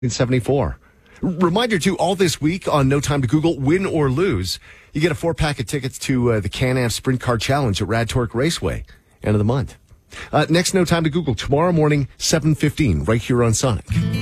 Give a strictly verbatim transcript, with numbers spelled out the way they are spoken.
seventy-four. Reminder too, all this week on No Time to Google, win or lose, you get a four pack of tickets to uh, the Can-Am Sprint Car Challenge at Rad Torque Raceway, end of the month. Uh, next No Time to Google, tomorrow morning, seven fifteen, right here on Sonic.